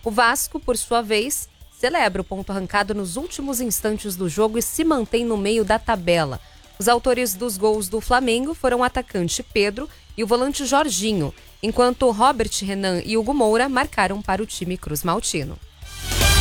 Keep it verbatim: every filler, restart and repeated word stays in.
O Vasco, por sua vez, celebra o ponto arrancado nos últimos instantes do jogo e se mantém no meio da tabela. Os autores dos gols do Flamengo foram o atacante Pedro e o volante Jorginho, enquanto Robert Renan e Hugo Moura marcaram para o time cruzmaltino.